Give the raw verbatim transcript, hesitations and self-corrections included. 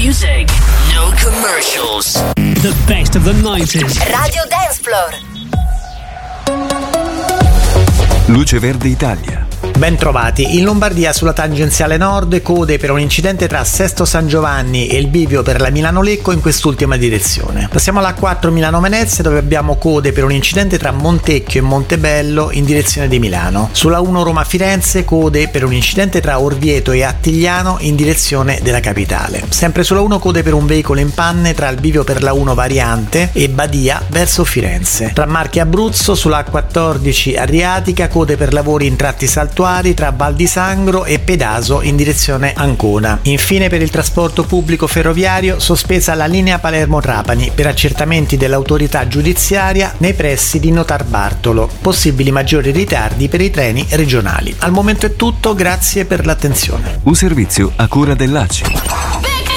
music, no commercials. The best of the nineties. Radio Dance Floor. Luce Verde Italia. Ben trovati. In Lombardia sulla tangenziale nord code per un incidente tra Sesto San Giovanni e il bivio per la Milano-Lecco in quest'ultima direzione. Passiamo alla A quattro Milano-Venezia dove abbiamo code per un incidente tra Montecchio e Montebello in direzione di Milano. Sulla uno Roma-Firenze code per un incidente tra Orvieto e Attigliano in direzione della capitale. Sempre sulla uno code per un veicolo in panne tra il bivio per la uno Variante e Badia verso Firenze. Tra Marche e Abruzzo sulla A quattordici Adriatica code per lavori in tratti saltuari tra Val di Sangro e Pedaso in direzione Ancona. Infine per il trasporto pubblico ferroviario sospesa la linea Palermo-Trapani per accertamenti dell'autorità giudiziaria nei pressi di Notarbartolo. Possibili maggiori ritardi per i treni regionali. Al momento è tutto, grazie per l'attenzione. Un servizio a cura dell'A C I.